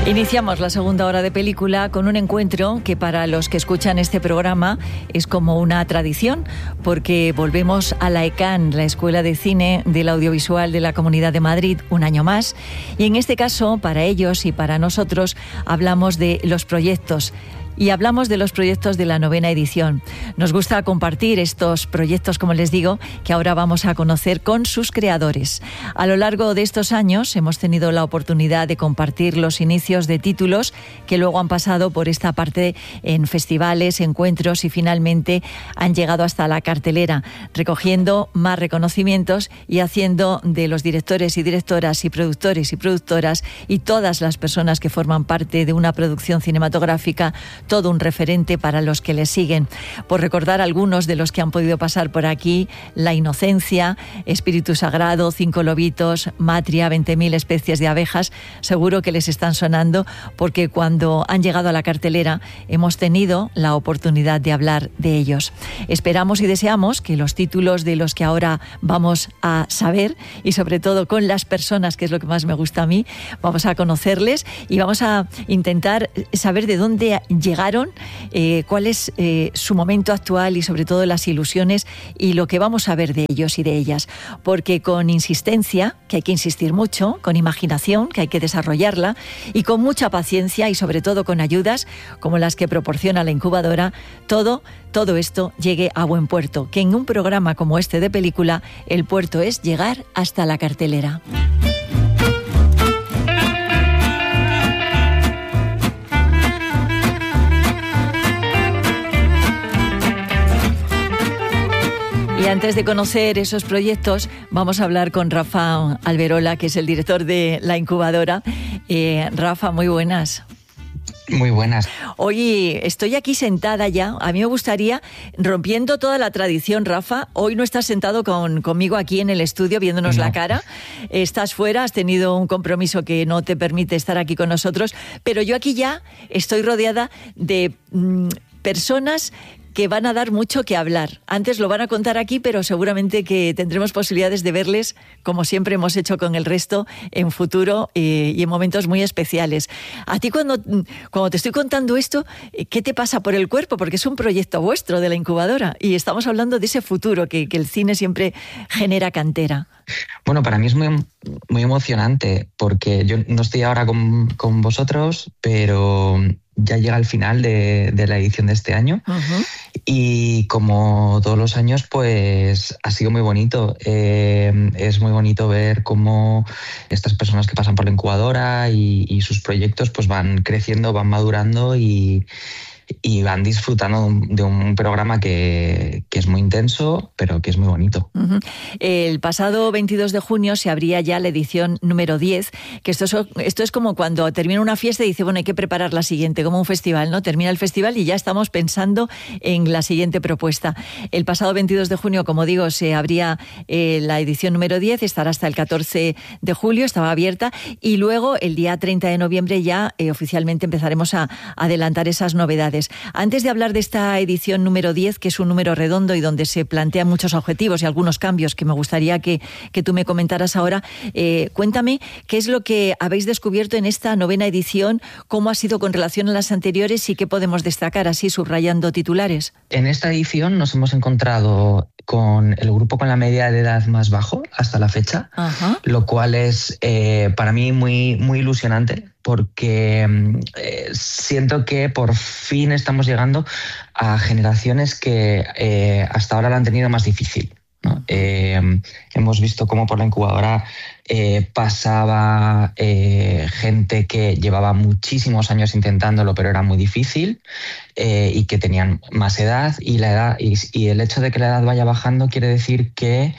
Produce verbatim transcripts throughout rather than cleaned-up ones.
Iniciamos la segunda hora de película con un encuentro que para los que escuchan este programa es como una tradición, porque volvemos a la ECAN, la Escuela de Cine del Audiovisual de la Comunidad de Madrid, un año más. Y en este caso, para ellos y para nosotros, hablamos de los proyectos. Y hablamos de los proyectos de la novena edición. Nos gusta compartir estos proyectos, como les digo, que ahora vamos a conocer con sus creadores. A lo largo de estos años hemos tenido la oportunidad de compartir los inicios de títulos que luego han pasado por esta parte en festivales, encuentros y finalmente han llegado hasta la cartelera, recogiendo más reconocimientos y haciendo de los directores y directoras y productores y productoras y todas las personas que forman parte de una producción cinematográfica todo un referente para los que les siguen. Por recordar algunos de los que han podido pasar por aquí: La Inocencia, Espíritu Sagrado, Cinco Lobitos, Matria, veinte mil especies de abejas, seguro que les están sonando porque cuando han llegado a la cartelera hemos tenido la oportunidad de hablar de ellos. Esperamos y deseamos que los títulos de los que ahora vamos a saber, y sobre todo con las personas, que es lo que más me gusta a mí, vamos a conocerles y vamos a intentar saber de dónde llegaron, eh, cuál es eh, su momento actual y sobre todo las ilusiones y lo que vamos a ver de ellos y de ellas. Porque con insistencia, que hay que insistir mucho, con imaginación, que hay que desarrollarla, y con mucha paciencia y sobre todo con ayudas como las que proporciona la incubadora, todo, todo esto llegue a buen puerto. Que en un programa como este de película, el puerto es llegar hasta la cartelera. Y antes de conocer esos proyectos, vamos a hablar con Rafa Alberola, que es el director de la incubadora. Eh, Rafa, muy buenas. Muy buenas. Hoy estoy aquí sentada ya. A mí me gustaría, rompiendo toda la tradición, Rafa, hoy no estás sentado con, conmigo aquí en el estudio viéndonos no. la cara. Estás fuera, has tenido un compromiso que no te permite estar aquí con nosotros, pero yo aquí ya estoy rodeada de mmm, personas que van a dar mucho que hablar. Antes lo van a contar aquí, pero seguramente que tendremos posibilidades de verles, como siempre hemos hecho con el resto, en futuro eh, y en momentos muy especiales. A ti cuando, cuando te estoy contando esto, ¿qué te pasa por el cuerpo? Porque es un proyecto vuestro de la incubadora y estamos hablando de ese futuro que, que el cine siempre genera cantera. Bueno, para mí es muy, muy emocionante porque yo no estoy ahora con, con vosotros, pero ya llega el final de, de la edición de este año. Uh-huh. Y como todos los años, pues ha sido muy bonito. Eh, es muy bonito ver cómo estas personas que pasan por la incubadora y, y sus proyectos pues van creciendo, van madurando y, y van disfrutando de un, de un programa que, que es muy intenso, pero que es muy bonito. Uh-huh. El pasado veintidós de junio se abría ya la edición número diez, que esto es, esto es como cuando termina una fiesta y dice, bueno, hay que preparar la siguiente, como un festival, ¿no? Termina el festival y ya estamos pensando en la siguiente propuesta. El pasado veintidós de junio, como digo, se abría eh, la edición número diez, estará hasta el catorce de julio, estaba abierta, y luego el día treinta de noviembre ya eh, oficialmente empezaremos a, a adelantar esas novedades. Antes de hablar de esta edición número diez, que es un número redondo y donde se plantean muchos objetivos y algunos cambios que me gustaría que, que tú me comentaras ahora, eh, cuéntame qué es lo que habéis descubierto en esta novena edición, cómo ha sido con relación a las anteriores y qué podemos destacar así subrayando titulares. En esta edición nos hemos encontrado con el grupo con la media de edad más bajo hasta la fecha, uh-huh. lo cual es eh, para mí muy, muy ilusionante, porque eh, siento que por fin estamos llegando a generaciones que eh, hasta ahora lo han tenido más difícil, ¿no? Eh, hemos visto cómo por la incubadora eh, pasaba eh, gente que llevaba muchísimos años intentándolo, pero era muy difícil eh, y que tenían más edad, y, la edad y, y el hecho de que la edad vaya bajando quiere decir que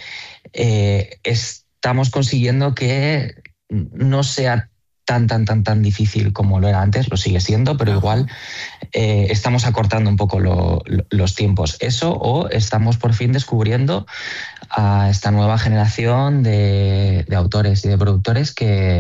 eh, estamos consiguiendo que no sea tan, tan, tan, tan difícil como lo era antes. Lo sigue siendo, pero igual eh, estamos acortando un poco lo, lo, los tiempos. Eso, o estamos por fin descubriendo a esta nueva generación de, de autores y de productores que,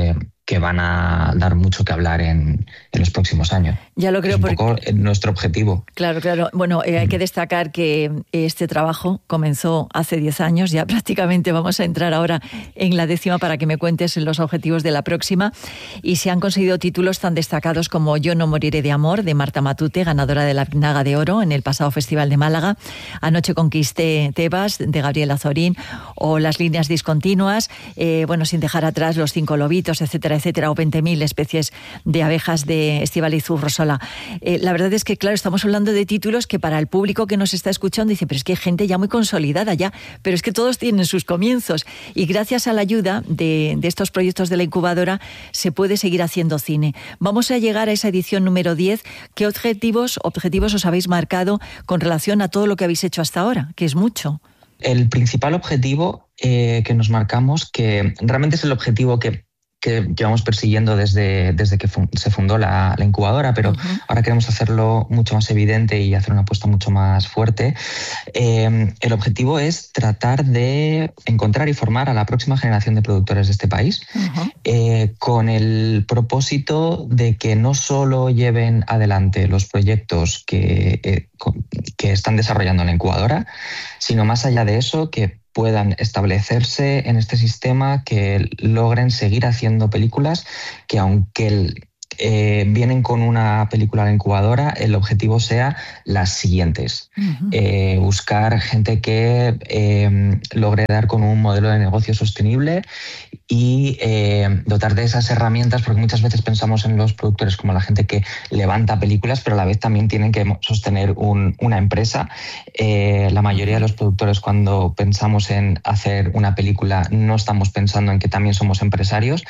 que van a dar mucho que hablar en, en los próximos años. Ya lo creo. Es un porque... poco nuestro objetivo. Claro, claro. Bueno, eh, hay que destacar que este trabajo comenzó hace diez años, ya prácticamente vamos a entrar ahora en la décima para que me cuentes los objetivos de la próxima, y se han conseguido títulos tan destacados como Yo no moriré de amor, de Marta Matute, ganadora de la Naga de Oro en el pasado Festival de Málaga, Anoche conquisté Tebas, de Gabriela Zorín, o Las líneas discontinuas, eh, bueno, sin dejar atrás Los cinco lobitos, etcétera, etcétera, o veinte mil especies de abejas de Estíbaliz Urrosola. Eh, la verdad es que, claro, estamos hablando de títulos que para el público que nos está escuchando dice, pero es que hay gente ya muy consolidada ya, pero es que todos tienen sus comienzos, y gracias a la ayuda de, de estos proyectos de la incubadora se puede seguir haciendo cine. Vamos a llegar a esa edición número diez. ¿Qué objetivos, objetivos os habéis marcado con relación a todo lo que habéis hecho hasta ahora? Que es mucho. El principal objetivo eh, que nos marcamos, que realmente es el objetivo que, que llevamos persiguiendo desde, desde que fun- se fundó la, la incubadora, pero uh-huh. ahora queremos hacerlo mucho más evidente y hacer una apuesta mucho más fuerte. Eh, el objetivo es tratar de encontrar y formar a la próxima generación de productores de este país, uh-huh. eh, con el propósito de que no solo lleven adelante los proyectos que, eh, que están desarrollando en la incubadora, sino más allá de eso, que puedan establecerse en este sistema, que logren seguir haciendo películas que, aunque el, eh, vienen con una película a la incubadora, el objetivo sea las siguientes. Uh-huh. Eh, buscar gente que eh, logre dar con un modelo de negocio sostenible y eh, dotar de esas herramientas, porque muchas veces pensamos en los productores como la gente que levanta películas, pero a la vez también tienen que sostener un, una empresa. Eh, la mayoría de los productores, cuando pensamos en hacer una película, no estamos pensando en que también somos empresarios,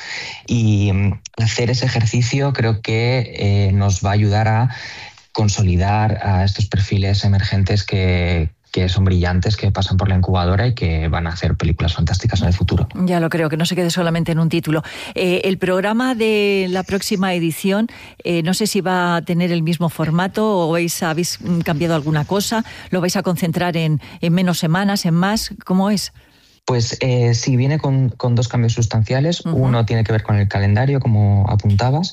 y hacer ese ejercicio creo que eh, nos va a ayudar a consolidar a estos perfiles emergentes que que son brillantes, que pasan por la incubadora y que van a hacer películas fantásticas en el futuro. Ya lo creo, que no se quede solamente en un título. Eh, el programa de la próxima edición, eh, no sé si va a tener el mismo formato o vais, habéis cambiado alguna cosa, lo vais a concentrar en, en menos semanas, en más, ¿cómo es? Pues eh, sí, viene con, con dos cambios sustanciales. Uh-huh. Uno tiene que ver con el calendario, como apuntabas.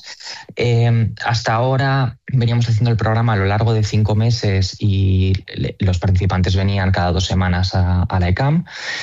Eh, hasta ahora veníamos haciendo el programa a lo largo de cinco meses y le, los participantes venían cada dos semanas a, a la E C A M.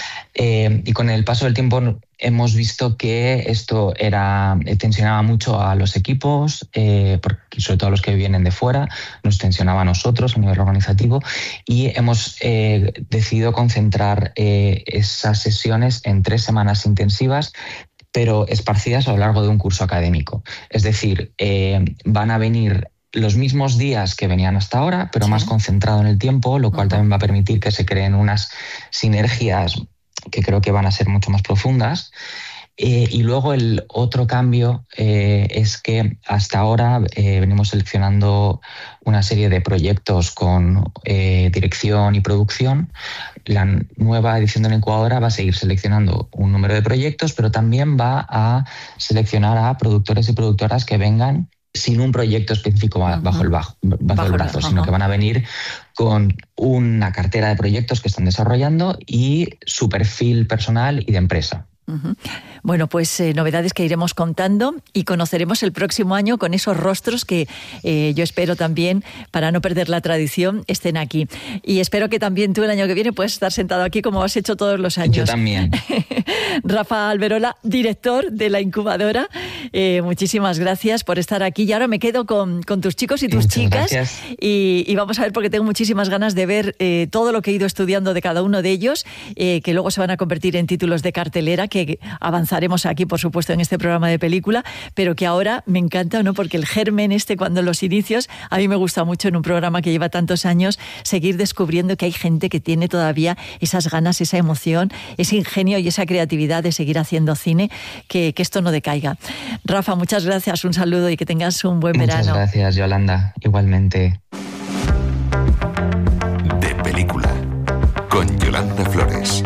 Eh, y con el paso del tiempo hemos visto que esto era tensionaba mucho a los equipos, eh, porque sobre todo a los que vienen de fuera, nos tensionaba a nosotros a nivel organizativo, y hemos eh, decidido concentrar eh, esas sesiones en tres semanas intensivas, pero esparcidas a lo largo de un curso académico. Es decir, eh, van a venir los mismos días que venían hasta ahora, pero sí. más concentrado en el tiempo, lo cual uh-huh. también va a permitir que se creen unas sinergias que creo que van a ser mucho más profundas. Eh, y luego el otro cambio eh, es que hasta ahora eh, venimos seleccionando una serie de proyectos con eh, dirección y producción. La nueva edición de la incubadora va a seguir seleccionando un número de proyectos, pero también va a seleccionar a productores y productoras que vengan sin un proyecto específico uh-huh. bajo el, bajo, bajo bajo el brazo, uh-huh. sino que van a venir con una cartera de proyectos que están desarrollando y su perfil personal y de empresa. Uh-huh. Bueno, pues eh, novedades que iremos contando y conoceremos el próximo año con esos rostros que eh, yo espero también, para no perder la tradición, estén aquí. Y espero que también tú el año que viene puedas estar sentado aquí como has hecho todos los años. Yo también. Rafa Alberola, director de la incubadora, eh, muchísimas gracias por estar aquí. Y ahora me quedo con, con tus chicos y tus Muchas chicas y, y vamos a ver, porque tengo muchísimas ganas de ver eh, todo lo que he ido estudiando de cada uno de ellos, eh, que luego se van a convertir en títulos de cartelera, que avanzaremos aquí, por supuesto, en este programa de película, pero que ahora me encanta, ¿no? Porque el germen este, cuando los inicios, a mí me gusta mucho en un programa que lleva tantos años, seguir descubriendo que hay gente que tiene todavía esas ganas, esa emoción, ese ingenio y esa creatividad de seguir haciendo cine, que, que esto no decaiga. Rafa, muchas gracias, un saludo y que tengas un buen verano. Muchas gracias, Yolanda, igualmente. De película, con Yolanda Flores.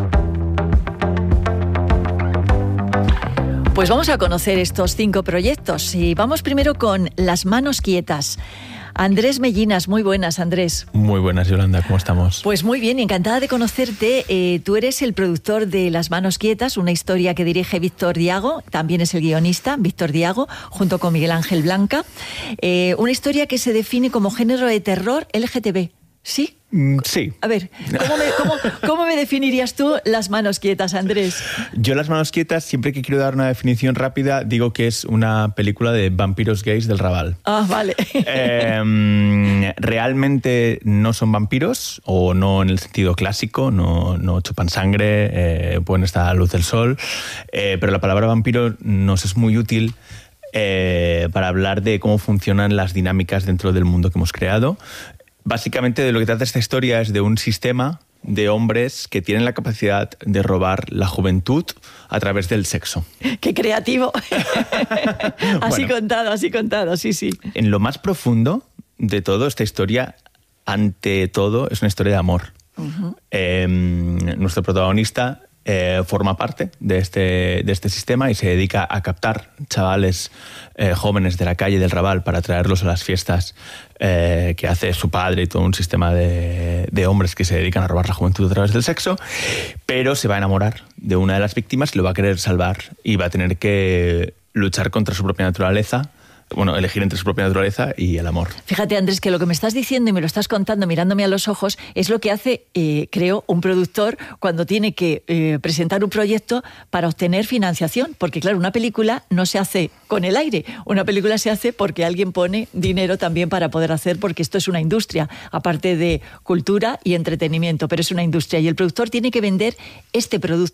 Pues vamos a conocer estos cinco proyectos y vamos primero con Las manos quietas. Andrés Mellinas, muy buenas, Andrés. Muy buenas, Yolanda, ¿cómo estamos? Pues muy bien, encantada de conocerte. Eh, tú eres el productor de Las manos quietas, una historia que dirige Víctor Diago, también es el guionista, Víctor Diago, junto con Miguel Ángel Blanca. Eh, una historia que se define como género de terror L G T B, ¿sí? Mm, sí. A ver, ¿cómo me, cómo, ¿cómo me definirías tú Las manos quietas, Andrés? Yo Las manos quietas, siempre que quiero dar una definición rápida, digo que es una película de vampiros gays del Raval. Ah, vale. Eh, realmente no son vampiros, o no en el sentido clásico, no, no chupan sangre, eh, pueden estar a la luz del sol, eh, pero la palabra vampiro nos es muy útil eh, para hablar de cómo funcionan las dinámicas dentro del mundo que hemos creado. Básicamente de lo que trata esta historia es de un sistema de hombres que tienen la capacidad de robar la juventud a través del sexo. ¡Qué creativo! Así bueno, contado, así contado, sí, sí. En lo más profundo de todo, esta historia, ante todo, es una historia de amor. Uh-huh. Eh, nuestro protagonista eh, forma parte de este, de este sistema y se dedica a captar chavales eh, jóvenes de la calle del Raval para traerlos a las fiestas eh, que hace su padre y todo un sistema de, de hombres que se dedican a robar la juventud a través del sexo, pero se va a enamorar de una de las víctimas y lo va a querer salvar y va a tener que luchar contra su propia naturaleza. Bueno, elegir entre su propia naturaleza y el amor. Fíjate, Andrés, que lo que me estás diciendo y me lo estás contando mirándome a los ojos es lo que hace, eh, creo, un productor cuando tiene que eh, presentar un proyecto para obtener financiación. Porque, claro, una película no se hace con el aire. Una película se hace porque alguien pone dinero también para poder hacer, porque esto es una industria, aparte de cultura y entretenimiento, pero es una industria. Y el productor tiene que vender este producto